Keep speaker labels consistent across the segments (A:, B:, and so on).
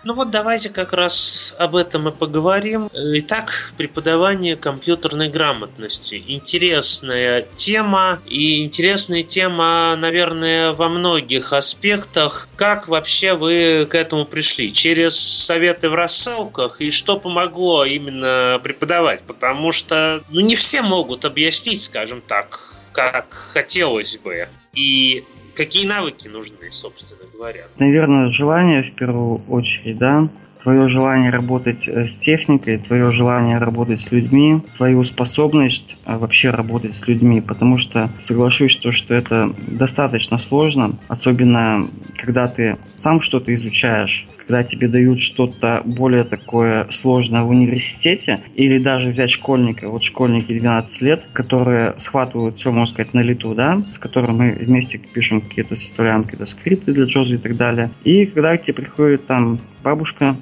A: Ну вот давайте как раз об этом и поговорим. Итак, преподавание компьютерной грамотности. Интересная тема, и интересная тема, наверное, во многих аспектах. Как вообще вы к этому пришли? Через советы в рассылках? И что помогло именно преподавать? Потому что не все могут объяснить, скажем так, как хотелось бы. И какие навыки нужны, собственно говоря?
B: Наверное, желание в первую очередь, да. Твое желание работать с техникой, твое желание работать с людьми, твою способность вообще работать с людьми. Потому что соглашусь, что это достаточно сложно, особенно когда ты сам что-то изучаешь, когда тебе дают что-то более такое сложное в университете, или даже взять школьника, вот школьники 12 лет, которые схватывают все, можно сказать, на лету, да, с которым мы вместе пишем составляем какие-то скрипты для JOSA и так далее. И когда к тебе приходит там бабушка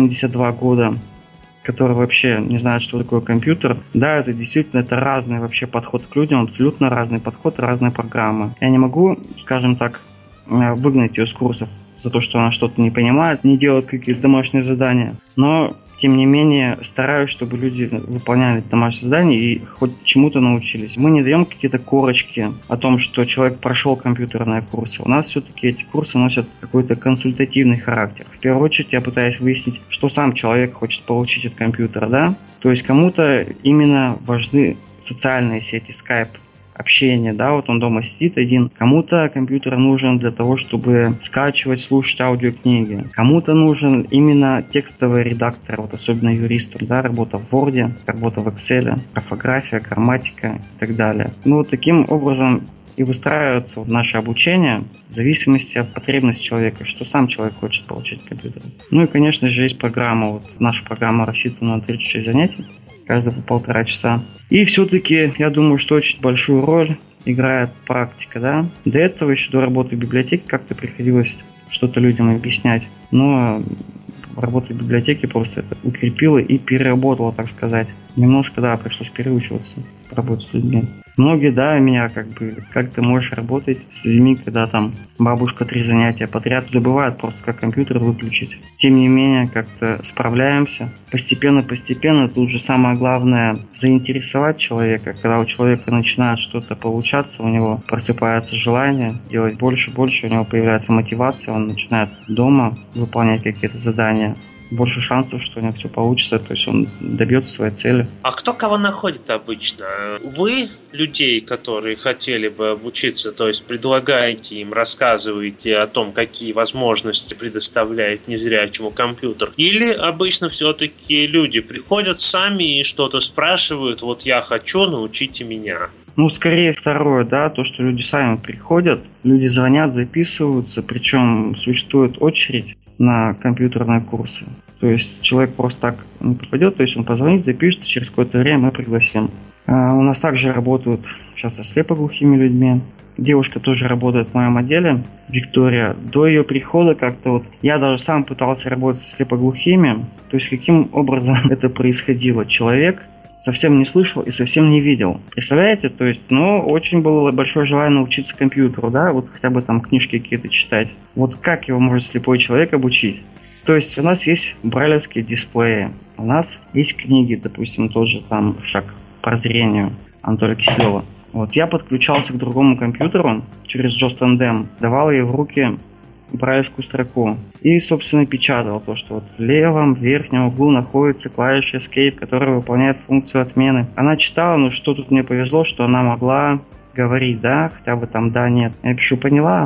B: 72 года, которые вообще не знают, что такое компьютер. Да, это действительно это разный вообще подход к людям, абсолютно разный подход, разные программы. Я не могу, скажем так, выгнать ее с курсов за то, что она что-то не понимает, не делает какие-то домашние задания. Но, тем не менее, стараюсь, чтобы люди выполняли домашние задания и хоть чему-то научились. Мы не даем какие-то корочки о том, что человек прошел компьютерные курсы. У нас все-таки эти курсы носят какой-то консультативный характер. В первую очередь я пытаюсь выяснить, что сам человек хочет получить от компьютера, да? То есть кому-то именно важны социальные сети, Skype, общение, да, вот он дома сидит один. Кому-то компьютер нужен для того, чтобы скачивать, слушать аудиокниги. Кому-то нужен именно текстовый редактор, вот особенно юристам, да, работа в Word, работа в Excel, орфография, грамматика и так далее. Ну, вот таким образом и выстраивается наше обучение в зависимости от потребностей человека, что сам человек хочет получить компьютер. Ну и, конечно же, есть программа, вот наша программа рассчитана на 36 занятий, каждые по 1,5 часа. И все-таки, я думаю, что очень большую роль играет практика, да. До этого, еще до работы в библиотеке, как-то приходилось что-то людям объяснять. Но работа в библиотеке просто это укрепила и переработала, так сказать. Немножко, да, пришлось переучиваться работать с людьми. Многие, да, меня как ты можешь работать с людьми, когда там бабушка 3 занятия подряд, забывают просто как компьютер выключить. Тем не менее, как-то справляемся. Постепенно, тут же самое главное заинтересовать человека. Когда у человека начинает что-то получаться, у него просыпается желание делать больше, у него появляется мотивация, он начинает дома выполнять какие-то задания. Больше шансов, что у него все получится, то есть он добьется своей цели.
A: А кто кого находит обычно? Вы людей, которые хотели бы обучиться, то есть предлагаете им, рассказываете о том, какие возможности предоставляет незрячему компьютер? Или обычно все-таки люди приходят сами и что-то спрашивают, вот я хочу, научите меня?
B: Ну, скорее второе, да, то, что люди сами приходят, люди звонят, записываются, причем существует очередь на компьютерные курсы. То есть человек просто так не попадет, то есть он позвонит, запишет, через какое-то время мы пригласим. У нас также работают сейчас со слепоглухими людьми. Девушка тоже работает в моем отделе, Виктория. До ее прихода как-то вот я даже сам пытался работать со слепоглухими. То есть каким образом это происходило? Человек совсем не слышал и совсем не видел. Представляете? То есть, очень было большое желание научиться компьютеру, да, вот хотя бы там книжки какие-то читать. Вот как его может слепой человек обучить? То есть у нас есть брайлевские дисплеи, у нас есть книги, допустим, тот же там «Шаг к прозрению» Анатолия Киселева. Вот я подключался к другому компьютеру через JOS Tandem, давал ей в руки брайлевскую строку и, собственно, печатал то, что вот в левом верхнем углу находится клавиша Escape, которая выполняет функцию отмены. Она читала, но что тут мне повезло, что она могла говорить, да, хотя бы там да, нет. Я пишу, поняла?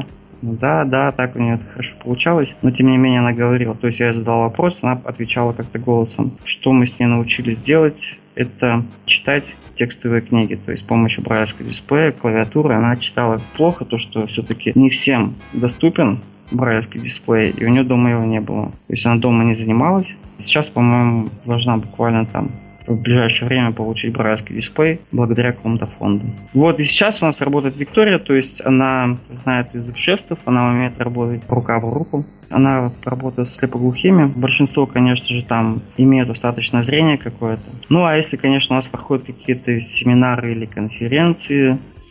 B: Да, так у нее это хорошо получалось, но тем не менее она говорила. То есть я задал вопрос, она отвечала как-то голосом. Что мы с ней научились делать, это читать текстовые книги, то есть с помощью брайлевского дисплея, клавиатуры. Она читала плохо, то что все-таки не всем доступен брайлевский дисплей, и у нее дома его не было. То есть она дома не занималась. Сейчас, по-моему, должна буквально там в ближайшее время получить брайлевский дисплей благодаря какому-то фонду. Вот, и сейчас у нас работает Виктория, то есть она знает язык жестов, она умеет работать рука в руку. Она работает с слепоглухими. Большинство, конечно же, там имеют достаточное зрение какое-то. Ну, а если, конечно, у нас проходят какие-то семинары или конференции,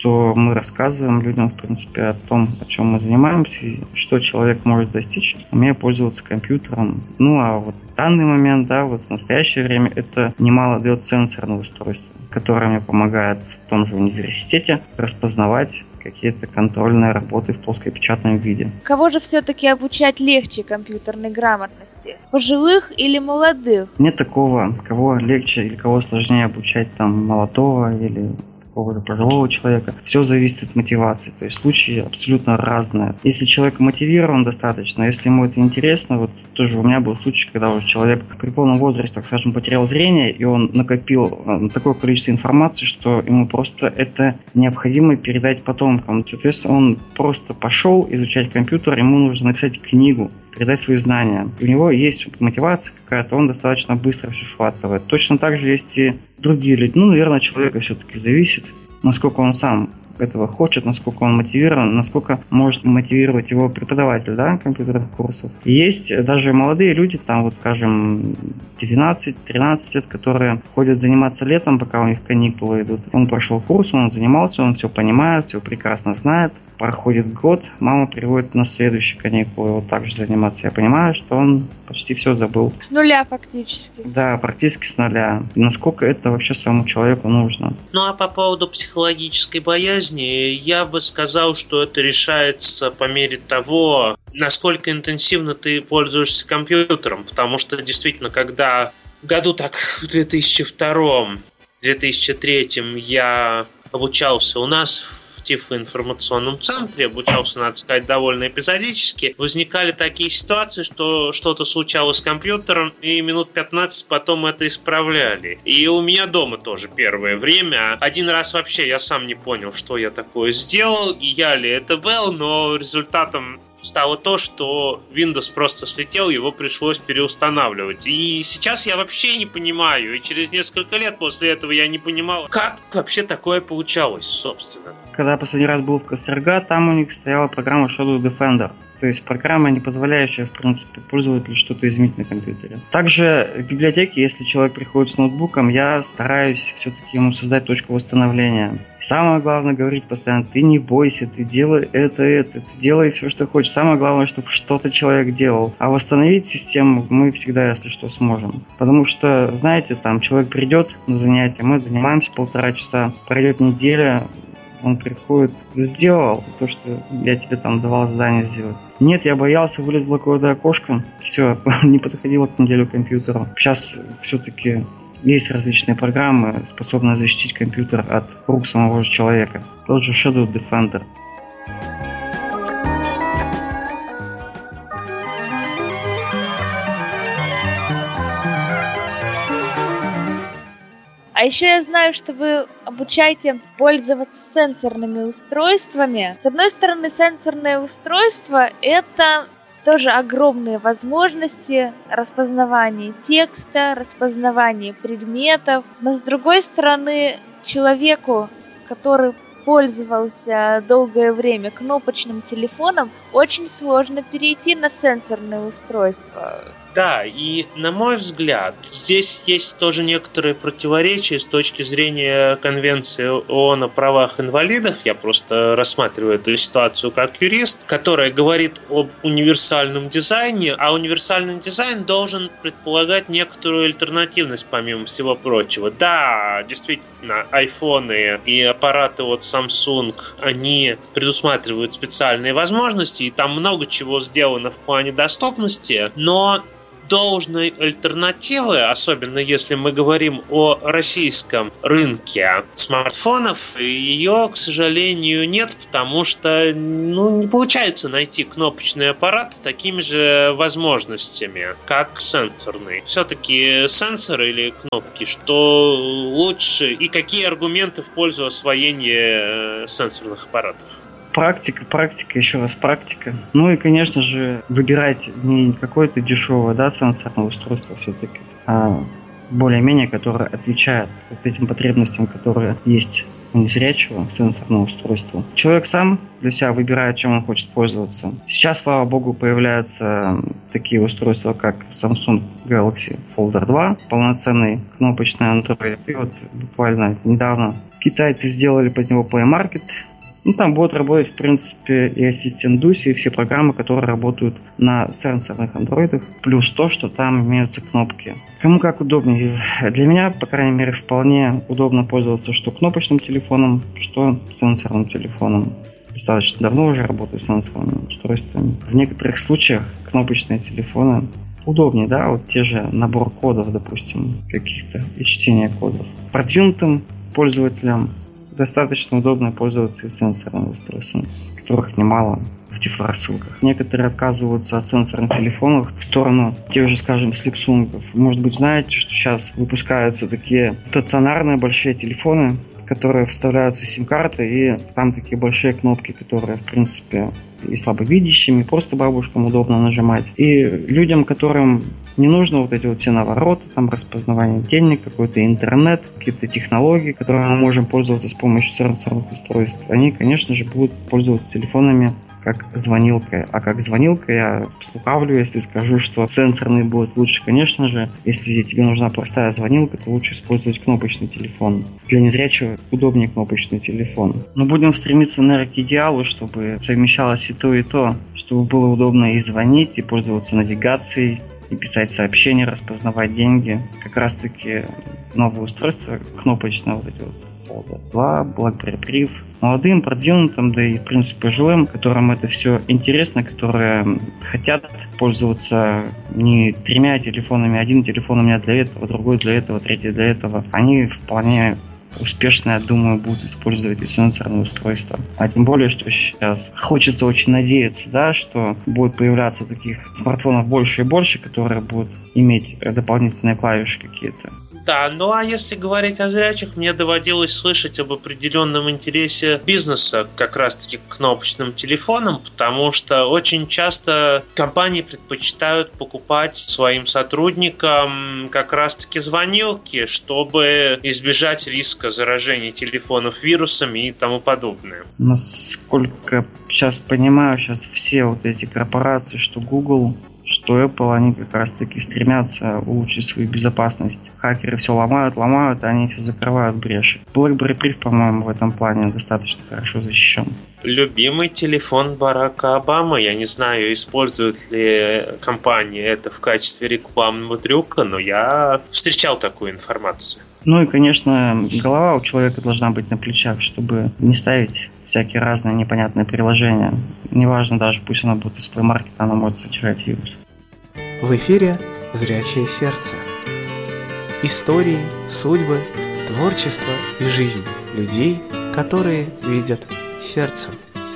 B: что мы рассказываем людям, в принципе, о том, о чем мы занимаемся, и что человек может достичь, умея пользоваться компьютером. Ну, а вот в данный момент, да, вот в настоящее время это немало дает сенсорное устройство, которое мне помогает в том же университете распознавать какие-то контрольные работы в плоскопечатном виде.
C: Кого же все-таки обучать легче компьютерной грамотности? Пожилых или молодых?
B: Нет такого, кого легче или кого сложнее обучать, там, молодого или какого-то пожилого человека. Все зависит от мотивации. То есть случаи абсолютно разные. Если человек мотивирован достаточно, если ему это интересно, вот тоже у меня был случай, когда уже человек при полном возрасте, так скажем, потерял зрение, и он накопил такое количество информации, что ему просто это необходимо передать потомкам. Соответственно, он просто пошел изучать компьютер, ему нужно написать книгу, передать свои знания. У него есть мотивация какая-то, он достаточно быстро все схватывает. Точно так же есть и другие люди. Ну, наверное, от человека все-таки зависит, насколько он сам этого хочет, насколько он мотивирован, насколько может мотивировать его преподаватель, да, компьютерных курсов. И есть даже молодые люди, там, вот, скажем, 12-13 лет, которые ходят заниматься летом, пока у них каникулы идут. Он прошел курс, он занимался, он все понимает, все прекрасно знает. Проходит год, мама приводит на следующие каникулы вот так же заниматься. Я понимаю, что он почти все забыл.
C: С нуля фактически.
B: Да, практически с нуля. И насколько это вообще самому человеку нужно.
A: Ну а по поводу психологической боязни, я бы сказал, что это решается по мере того, насколько интенсивно ты пользуешься компьютером. Потому что действительно, когда в году так в 2002-2003 я обучался у нас в Тифлоинформационном центре, обучался, надо сказать, довольно эпизодически. Возникали такие ситуации, что что-то случалось с компьютером, и минут 15 потом это исправляли. И у меня дома тоже первое время. Один раз вообще я сам не понял, что я такое сделал, и я ли это был, но результатом стало то, что Windows просто слетел, его пришлось переустанавливать. И сейчас я вообще не понимаю, и через несколько лет после этого я не понимал, как вообще такое получалось, собственно.
B: Когда я последний раз был в КСРГ, там у них стояла программа Shadow Defender. То есть программа, не позволяющая, в принципе, пользователю что-то изменить на компьютере. Также в библиотеке, если человек приходит с ноутбуком, я стараюсь все-таки ему создать точку восстановления. Самое главное говорить постоянно: ты не бойся, ты делай это, ты делай все, что хочешь. Самое главное, чтобы что-то человек делал. А восстановить систему мы всегда, если что, сможем. Потому что, знаете, там человек придет на занятие, мы занимаемся 1,5 часа, пройдет неделя, он приходит: сделал то, что я тебе там давал задание сделать. Нет, я боялся, вылезло какое-то окошко, все, не подходило к неделю к компьютеру. Сейчас все-таки есть различные программы, способные защитить компьютер от рук самого же человека. Тот же Shadow Defender.
C: А еще я знаю, что вы обучаете пользоваться сенсорными устройствами. С одной стороны, сенсорное устройство – это тоже огромные возможности распознавания текста, распознавания предметов. Но с другой стороны, человеку, который пользовался долгое время кнопочным телефоном, очень сложно перейти на сенсорное устройство.
A: Да, и на мой взгляд, здесь есть тоже некоторые противоречия с точки зрения Конвенции ООН о правах инвалидов. Я просто рассматриваю эту ситуацию как юрист, которая говорит об универсальном дизайне, а универсальный дизайн должен предполагать некоторую альтернативность, помимо всего прочего. Да, действительно, айфоны и аппараты от Samsung, они предусматривают специальные возможности, и там много чего сделано в плане доступности, но должной альтернативы, особенно если мы говорим о российском рынке смартфонов, ее, к сожалению, нет, потому что не получается найти кнопочный аппарат с такими же возможностями, как сенсорный. Все-таки сенсор или кнопки, что лучше и какие аргументы в пользу освоения сенсорных аппаратов?
B: Практика, еще раз практика. Ну и, конечно же, выбирать не какое-то дешевое, сенсорное устройство все-таки, а более-менее, которое отвечает вот этим потребностям, которые есть у незрячего сенсорного устройства. Человек сам для себя выбирает, чем он хочет пользоваться. Сейчас, слава богу, появляются такие устройства, как Samsung Galaxy Fold 2, полноценный кнопочный Android. И вот буквально недавно китайцы сделали под него Play Market. Там будут работать, в принципе, и ассистент Дуси, и все программы, которые работают на сенсорных андроидах. Плюс то, что там имеются кнопки. Кому как удобнее. Для меня, по крайней мере, вполне удобно пользоваться что кнопочным телефоном, что сенсорным телефоном. Достаточно давно уже работаю с сенсорными устройствами. В некоторых случаях кнопочные телефоны удобнее, да, вот те же набор кодов, допустим, каких-то и чтение кодов. Продвинутым пользователям достаточно удобно пользоваться и сенсорными устройствами, которых немало в дифрассылках. Некоторые отказываются от сенсорных телефонов в сторону тех же, скажем, слипсунгов. Может быть, знаете, что сейчас выпускаются такие стационарные большие телефоны, которые вставляются сим-карты, и там такие большие кнопки, которые, в принципе, и слабовидящим, и просто бабушкам удобно нажимать. И людям, которым не нужно вот эти вот все навороты, там распознавание денег, какой-то интернет, какие-то технологии, которыми мы можем пользоваться с помощью сенсорных устройств, они, конечно же, будут пользоваться телефонами как звонилкой. А как звонилка я слукавлю, если скажу, что сенсорные будут лучше. Конечно же, если тебе нужна простая звонилка, то лучше использовать кнопочный телефон. Для незрячего удобнее кнопочный телефон. Но будем стремиться, наверное, к идеалу, чтобы совмещалось и то, чтобы было удобно и звонить, и пользоваться навигацией, и писать сообщения, распознавать деньги. Как раз таки новые устройства кнопочные, вот эти вот Fold 2, BlackBerry Priv, молодым, продвинутым, да и в принципе пожилым, которым это все интересно, которые хотят пользоваться не 3 телефонами, один телефон у меня для этого, другой для этого, третий для этого. Они вполне успешно, я думаю, будут использовать и сенсорные устройства. А тем более, что сейчас хочется очень надеяться, да, что будет появляться таких смартфонов больше и больше, которые будут иметь дополнительные клавиши какие-то.
A: Да, ну а если говорить о зрячих, мне доводилось слышать об определенном интересе бизнеса как раз-таки к кнопочным телефонам, потому что очень часто компании предпочитают покупать своим сотрудникам как раз-таки звонилки, чтобы избежать риска заражения телефонов вирусами и тому подобное.
B: Насколько сейчас понимаю, сейчас все вот эти корпорации, что Google, что Apple, они как раз таки стремятся улучшить свою безопасность. Хакеры все ломают, а они все закрывают бреши. BlackBerry Priv, по-моему, в этом плане достаточно хорошо защищен.
A: Любимый телефон Барака Обамы. Я не знаю, использует ли компания это в качестве рекламного трюка, но я встречал такую информацию.
B: Ну и, конечно, голова у человека должна быть на плечах, чтобы не ставить всякие разные непонятные приложения. Неважно даже, пусть оно будет из Play Market, оно может содержать вирус.
D: В эфире «Зрячее сердце». Истории, судьбы, творчество и жизнь людей, которые видят сердцем.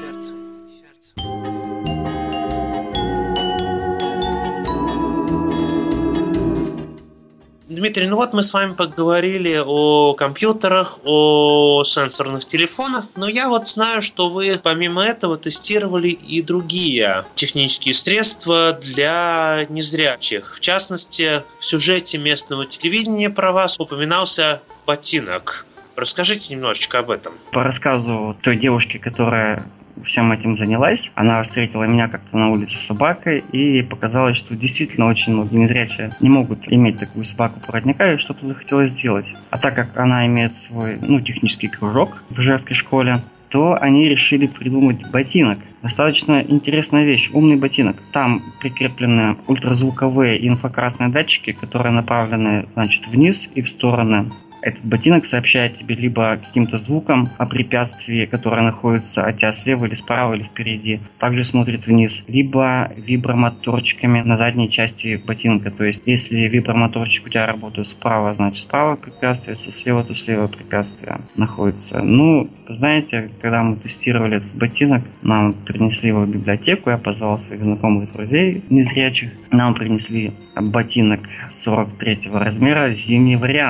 A: Дмитрий, ну вот мы с вами поговорили о компьютерах, о сенсорных телефонах, но я вот знаю, что вы помимо этого тестировали и другие технические средства для незрячих. В частности, в сюжете местного телевидения про вас упоминался ботинок. Расскажите немножечко об этом.
B: По рассказу той девушки, которая всем этим занялась, она встретила меня как-то на улице с собакой, и показалось, что действительно очень многие незрячие не могут иметь такую собаку-проводника, и что-то захотелось сделать. А так как она имеет свой технический кружок в Ижевской школе, то они решили придумать ботинок. Достаточно интересная вещь, умный ботинок. Там прикреплены ультразвуковые и инфракрасные датчики, которые направлены, вниз и в стороны. Этот ботинок сообщает тебе либо каким-то звуком о препятствии, которое находится от тебя слева или справа или впереди, также смотрит вниз, либо вибромоторчиками на задней части ботинка. То есть, если вибромоторчик у тебя работает справа, значит справа препятствие, если слева, то слева препятствие находится. Знаете, когда мы тестировали этот ботинок, нам принесли его в библиотеку, я позвал своих знакомых друзей незрячих, нам принесли ботинок 43 размера, зимний вариант.